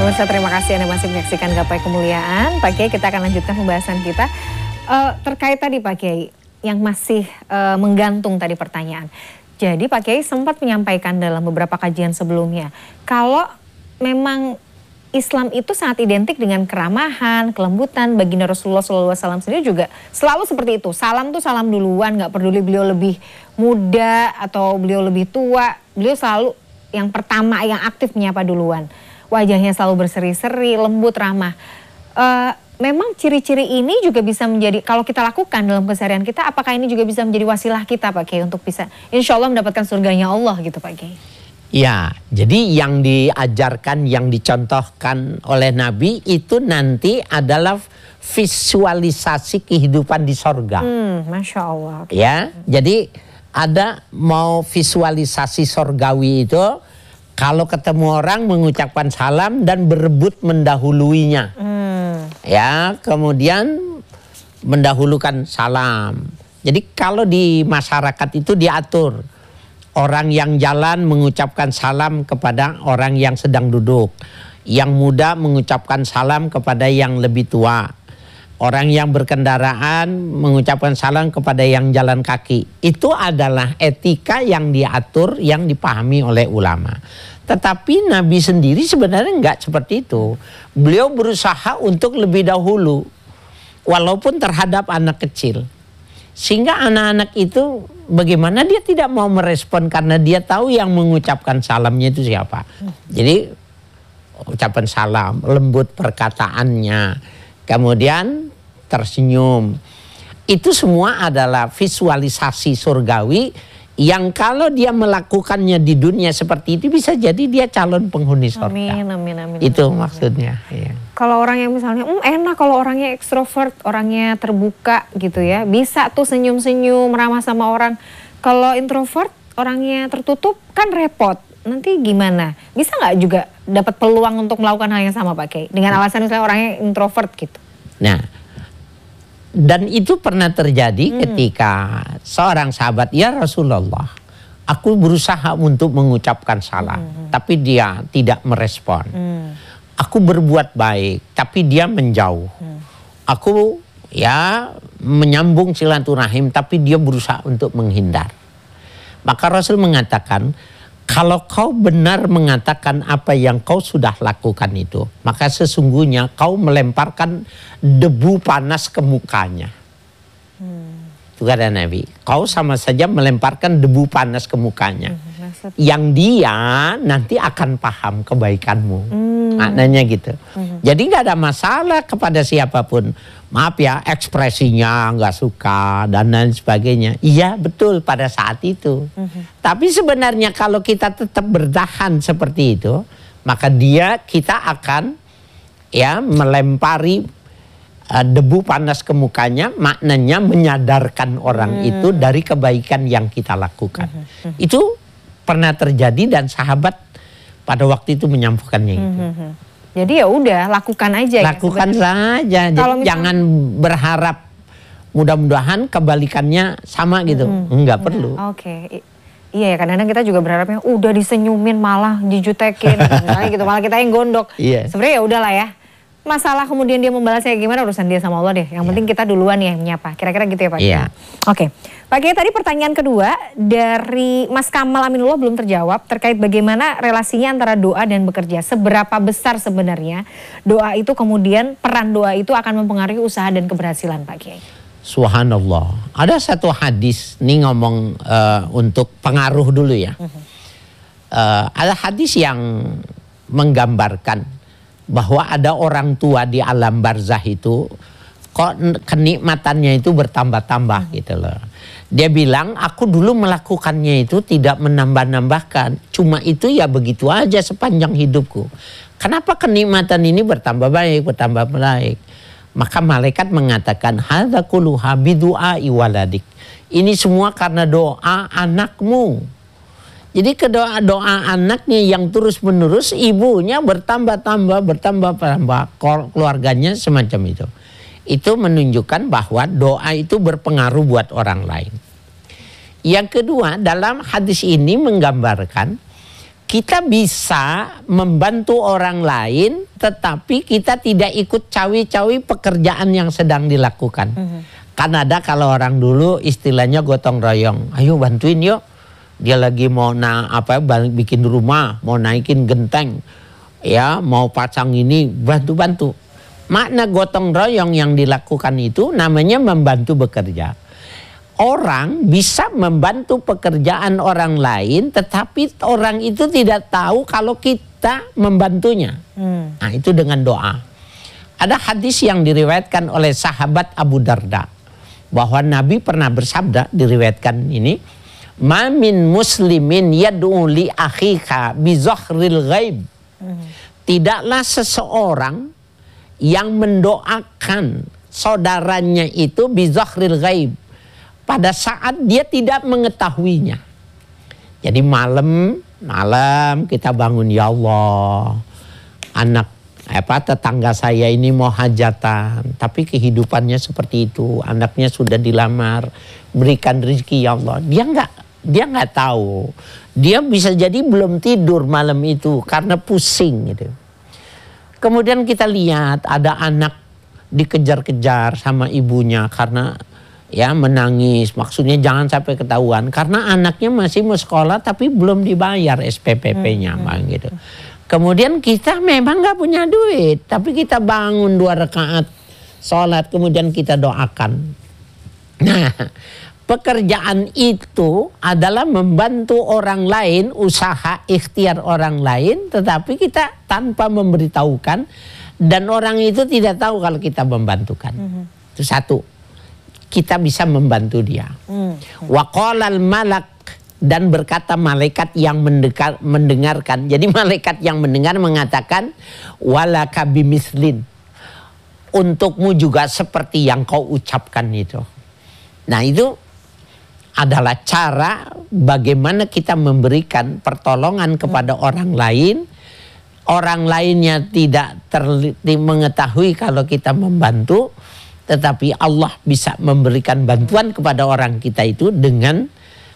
Pemirsa, terima kasih Anda masih menyaksikan Gapai Kemuliaan. Pak Kiai, kita akan lanjutkan pembahasan kita terkait tadi Pak Kiai yang masih menggantung tadi pertanyaan. Jadi Pak Kiai sempat menyampaikan dalam beberapa kajian sebelumnya, kalau memang Islam itu sangat identik dengan keramahan, kelembutan. Baginda Rasulullah SAW sendiri juga selalu seperti itu. Salam tuh salam duluan, gak peduli beliau lebih muda atau beliau lebih tua. Beliau selalu yang pertama, yang aktif menyapa duluan. Wajahnya selalu berseri-seri, lembut, ramah. Memang ciri-ciri ini juga bisa menjadi, kalau kita lakukan dalam keseharian kita, apakah ini juga bisa menjadi wasilah kita Pak Kiai untuk bisa insya Allah mendapatkan surganya Allah gitu Pak Kiai? Ya, jadi yang diajarkan, yang dicontohkan oleh Nabi itu nanti adalah visualisasi kehidupan di sorga. Masya Allah. Ya, jadi ada mau visualisasi sorgawi itu, kalau ketemu orang mengucapkan salam dan berebut mendahuluinya. Ya, kemudian mendahulukan salam. Jadi kalau di masyarakat itu diatur. Orang yang jalan mengucapkan salam kepada orang yang sedang duduk. Yang muda mengucapkan salam kepada yang lebih tua. Orang yang berkendaraan mengucapkan salam kepada yang jalan kaki. Itu adalah etika yang diatur, yang dipahami oleh ulama. Tetapi Nabi sendiri sebenarnya enggak seperti itu. Beliau berusaha untuk lebih dahulu. Walaupun terhadap anak kecil. Sehingga anak-anak itu bagaimana dia tidak mau merespon karena dia tahu yang mengucapkan salamnya itu siapa. Jadi ucapan salam, lembut perkataannya, kemudian tersenyum. Itu semua adalah visualisasi surgawi yang kalau dia melakukannya di dunia seperti itu bisa jadi dia calon penghuni surga. Amin, amin, amin. Itu amin, maksudnya. Ya. Kalau orang yang misalnya enak kalau orangnya ekstrovert, orangnya terbuka gitu ya, bisa tuh senyum-senyum, ramah sama orang. Kalau introvert, orangnya tertutup kan repot. Nanti gimana? Bisa nggak juga dapat peluang untuk melakukan hal yang sama Pak Kiai? Dengan alasan misalnya orangnya introvert gitu. Nah, dan itu pernah terjadi ketika seorang sahabat, ya Rasulullah, aku berusaha untuk mengucapkan salam, tapi dia tidak merespon. Aku berbuat baik, tapi dia menjauh. Aku ya menyambung silaturahim, tapi dia berusaha untuk menghindar. Maka Rasul mengatakan, kalau kau benar mengatakan apa yang kau sudah lakukan itu, maka sesungguhnya kau melemparkan debu panas ke mukanya. Itu kata Nabi. Kau sama saja melemparkan debu panas ke mukanya. Yang dia nanti akan paham kebaikanmu. Maknanya gitu. Jadi nggak ada masalah kepada siapapun. Maaf ya, ekspresinya nggak suka dan lain sebagainya. Iya betul pada saat itu. Tapi sebenarnya kalau kita tetap bertahan seperti itu, maka kita akan ya melempari debu panas ke mukanya. Maknanya menyadarkan orang itu dari kebaikan yang kita lakukan. Itu pernah terjadi dan sahabat pada waktu itu menyampaikannya itu. Jadi ya udah lakukan aja. Lakukan saja. Jadi jangan berharap mudah-mudahan kebalikannya sama gitu. Enggak perlu. Oke. Iya ya, kadang-kadang kita juga berharapnya udah disenyumin malah dijutekin gitu, malah kita yang gondok. Sebenarnya ya udahlah ya. Masalah kemudian dia membalasnya gimana urusan dia sama Allah deh. Yang penting kita duluan ya yang menyapa. Kira-kira gitu ya Pak Kiai. Oke. Pak Kiai, tadi pertanyaan kedua dari Mas Kamal Aminullah belum terjawab terkait bagaimana relasinya antara doa dan bekerja. Seberapa besar sebenarnya doa itu kemudian peran doa itu akan mempengaruhi usaha dan keberhasilan Pak Kiai. Subhanallah. Ada satu hadis nih ngomong untuk pengaruh dulu ya. Ada hadis yang menggambarkan bahwa ada orang tua di alam barzah itu kok kenikmatannya itu bertambah-tambah gitu loh. Dia bilang, aku dulu melakukannya itu tidak menambah-nambahkan. Cuma itu ya begitu aja sepanjang hidupku. Kenapa kenikmatan ini bertambah baik, bertambah baik? Maka malaikat mengatakan, hadza kulluha bidu'ai waladik. Ini semua karena doa anakmu. Jadi doa anaknya yang terus-menerus, ibunya bertambah-tambah, keluarganya semacam itu. Itu menunjukkan bahwa doa itu berpengaruh buat orang lain. Yang kedua, dalam hadis ini menggambarkan kita bisa membantu orang lain, tetapi kita tidak ikut cawi-cawi pekerjaan yang sedang dilakukan. Kan ada kalau orang dulu istilahnya gotong royong, ayo bantuin yuk. Dia lagi mau bikin rumah, mau naikin genteng, ya mau pasang ini, bantu-bantu. Makna gotong royong yang dilakukan itu namanya membantu bekerja. Orang bisa membantu pekerjaan orang lain, tetapi orang itu tidak tahu kalau kita membantunya. Nah, itu dengan doa. Ada hadis yang diriwayatkan oleh sahabat Abu Darda, bahwa Nabi pernah bersabda, diriwayatkan ini, "Ma min muslimin yad'u li akhika bi zahril ghaib." Tidaklah seseorang yang mendoakan saudaranya itu bi zahril ghaib, pada saat dia tidak mengetahuinya. Jadi malam kita bangun, ya Allah, anak tetangga saya ini mau hajatan, tapi kehidupannya seperti itu, anaknya sudah dilamar, berikan rezeki ya Allah. Dia nggak tahu, dia bisa jadi belum tidur malam itu karena pusing gitu. Kemudian kita lihat ada anak dikejar-kejar sama ibunya karena menangis, maksudnya jangan sampai ketahuan karena anaknya masih mau sekolah tapi belum dibayar SPPP-nya, gitu. Kemudian kita memang nggak punya duit, tapi kita bangun 2 rakaat sholat, kemudian kita doakan. Nah, pekerjaan itu adalah membantu orang lain, usaha ikhtiar orang lain, tetapi kita tanpa memberitahukan dan orang itu tidak tahu kalau kita membantukan. Itu satu. Kita bisa membantu dia. Wa qalal malak, dan berkata malaikat yang mendengarkan. Jadi malaikat yang mendengar mengatakan walaka bimislin, untukmu juga seperti yang kau ucapkan itu. Nah, itu adalah cara bagaimana kita memberikan pertolongan kepada orang lain. Orang lainnya tidak mengetahui kalau kita membantu, tetapi Allah bisa memberikan bantuan kepada orang kita itu dengan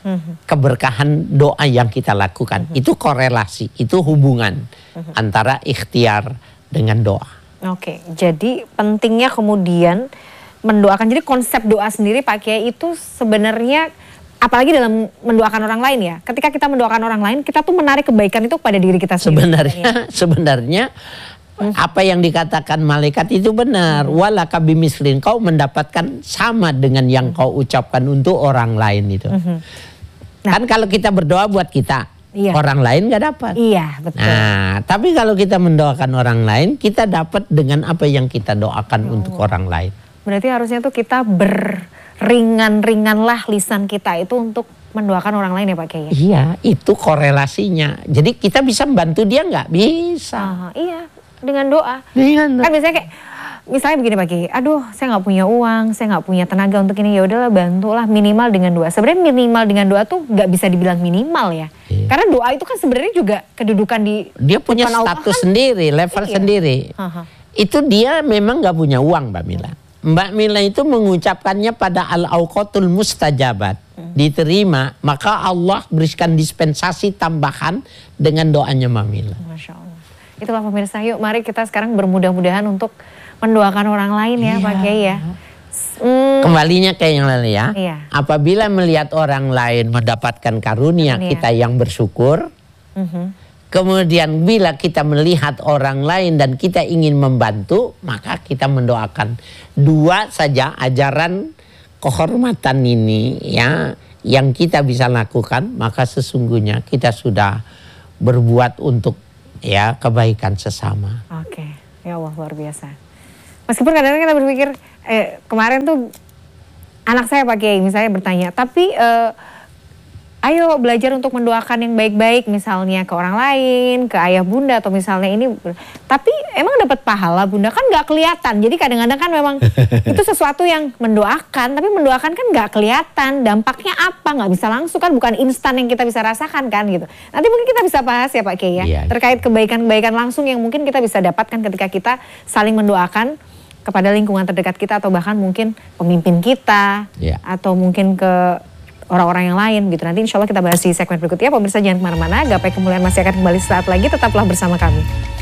keberkahan doa yang kita lakukan. Itu korelasi, itu hubungan antara ikhtiar dengan doa. Oke, jadi pentingnya kemudian mendoakan. Jadi konsep doa sendiri Pak Kiai itu sebenarnya, apalagi dalam mendoakan orang lain ya. Ketika kita mendoakan orang lain, kita tuh menarik kebaikan itu kepada diri kita sendiri. Sebenarnya apa yang dikatakan malaikat itu benar. Walaka bimislin, kau mendapatkan sama dengan yang kau ucapkan untuk orang lain itu. Nah, kan kalau kita berdoa buat kita, orang lain nggak dapat. Iya, betul. Nah, tapi kalau kita mendoakan orang lain, kita dapat dengan apa yang kita doakan untuk orang lain. Berarti harusnya tuh kita beringan-ringanlah lisan kita itu untuk mendoakan orang lain ya Pak Kiai. Iya, itu korelasinya. Jadi kita bisa membantu dia nggak? Bisa. Iya. Dengan doa. Kan biasanya kayak, misalnya begini Pak Kiai, aduh saya nggak punya uang, saya nggak punya tenaga untuk ini, ya udahlah bantulah minimal dengan doa. Sebenarnya minimal dengan doa tuh nggak bisa dibilang minimal ya. Karena doa itu kan sebenarnya juga kedudukan di dia punya status sendiri, level sendiri. Itu dia memang nggak punya uang Mbak Mila. Mbak Mila itu mengucapkannya pada al-awqatul mustajabat, diterima, maka Allah berikan dispensasi tambahan dengan doanya Mbak Mila. Masya Allah. Itulah pemirsa, yuk mari kita sekarang bermudah-mudahan untuk mendoakan orang lain ya Pak Kiai ya. Kembalinya kayak yang lalu ya. Apabila melihat orang lain mendapatkan karunia, kita yang bersyukur. Kemudian bila kita melihat orang lain dan kita ingin membantu, maka kita mendoakan. 2 saja ajaran kehormatan ini ya yang kita bisa lakukan, maka sesungguhnya kita sudah berbuat untuk kebaikan sesama. Oke, ya Allah luar biasa. Meskipun kadang-kadang kita berpikir, kemarin tuh anak saya Pak Kiai misalnya bertanya, tapi ayo belajar untuk mendoakan yang baik-baik misalnya ke orang lain, ke ayah bunda atau misalnya ini. Tapi emang dapat pahala bunda kan nggak kelihatan. Jadi kadang-kadang kan memang itu sesuatu yang mendoakan, tapi mendoakan kan nggak kelihatan. Dampaknya apa? Nggak bisa langsung kan, bukan instan yang kita bisa rasakan kan gitu. Nanti mungkin kita bisa bahas ya Pak Kiai ya, terkait kebaikan-kebaikan langsung yang mungkin kita bisa dapatkan ketika kita saling mendoakan kepada lingkungan terdekat kita atau bahkan mungkin pemimpin kita atau mungkin ke orang-orang yang lain gitu. Nanti insya Allah kita bahas di segmen berikutnya. Pemirsa jangan kemana-mana, Gapai Kemuliaan masih akan kembali saat lagi, tetaplah bersama kami.